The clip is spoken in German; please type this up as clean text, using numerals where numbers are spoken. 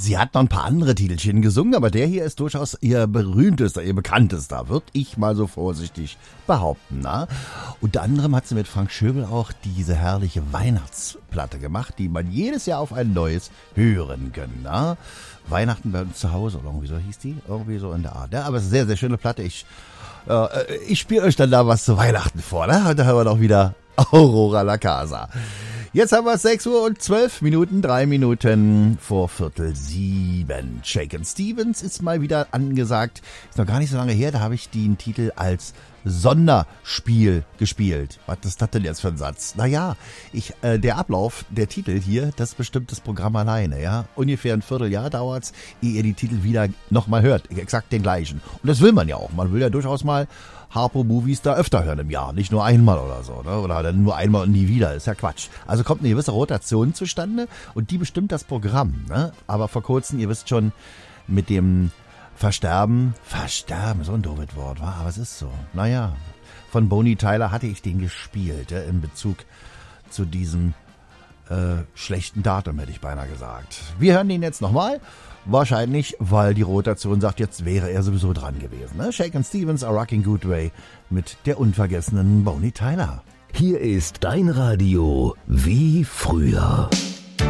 Sie hat noch ein paar andere Titelchen gesungen, aber der hier ist durchaus ihr berühmtester, ihr bekanntester, würde ich mal so vorsichtig behaupten. Na? Unter anderem hat sie mit Frank Schöbel auch diese herrliche Weihnachtsplatte gemacht, die man jedes Jahr auf ein neues hören kann. Na? Weihnachten bei uns zu Hause, oder irgendwie so hieß die, irgendwie so in der Art. Ja, aber es ist eine sehr, sehr schöne Platte. Ich spiele euch dann da was zu Weihnachten vor. Ne? Heute hören wir noch wieder Aurora La Casa. Jetzt haben wir 6 Uhr und 12 Minuten, 3 Minuten vor 6:45. Shakin' Stevens ist mal wieder angesagt. Ist noch gar nicht so lange her, da habe ich den Titel als Sonderspiel gespielt. Was ist das denn jetzt für ein Satz? Naja, der Ablauf, der Titel hier, das bestimmt das Programm alleine, ja. Ungefähr ein Vierteljahr dauert's, ehe ihr die Titel wieder nochmal hört. Exakt den gleichen. Und das will man ja auch. Man will ja durchaus mal Harpo-Movies da öfter hören im Jahr. Nicht nur einmal oder so, ne? Oder dann nur einmal und nie wieder. Ist ja Quatsch. Also kommt eine gewisse Rotation zustande und die bestimmt das Programm, ne? Aber vor kurzem, ihr wisst schon, mit dem Versterben, so ein doofes Wort, war, aber es ist so. Naja, von Bonnie Tyler hatte ich den gespielt, in Bezug zu diesem schlechten Datum, hätte ich beinahe gesagt. Wir hören den jetzt nochmal, wahrscheinlich, weil die Rotation sagt, jetzt wäre er sowieso dran gewesen. Ne? Shakin' Stevens, A Rockin' Good Way mit der unvergessenen Bonnie Tyler. Hier ist dein Radio wie früher.